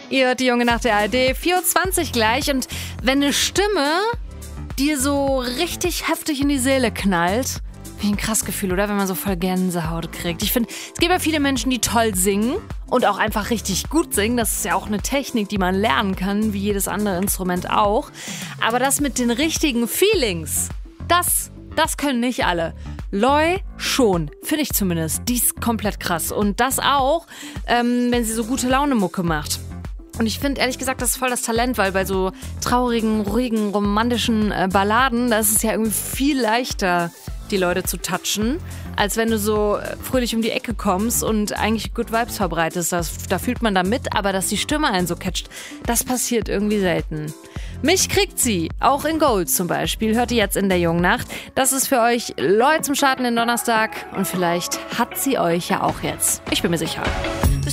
Ihr hört die Junge Nacht der ARD, 4:20 gleich. Und wenn eine Stimme dir so richtig heftig in die Seele knallt, wie ein krass Gefühl, oder? Wenn man so voll Gänsehaut kriegt. Ich finde, es gibt ja viele Menschen, die toll singen und auch einfach richtig gut singen. Das ist ja auch eine Technik, die man lernen kann, wie jedes andere Instrument auch. Aber das mit den richtigen Feelings, das können nicht alle. Loi schon, finde ich zumindest. Die ist komplett krass. Und das auch, wenn sie so gute Laune-Mucke macht. Und ich finde, ehrlich gesagt, das ist voll das Talent, weil bei so traurigen, ruhigen, romantischen Balladen, da ist es ja irgendwie viel leichter, die Leute zu touchen, als wenn du so fröhlich um die Ecke kommst und eigentlich Good Vibes verbreitest. Da fühlt man da mit, aber dass die Stimme einen so catcht, das passiert irgendwie selten. Mich kriegt sie, auch in Gold zum Beispiel, hört ihr jetzt in der Jungen Nacht. Das ist für euch Loi zum Starten den Donnerstag und vielleicht hat sie euch ja auch jetzt. Ich bin mir sicher.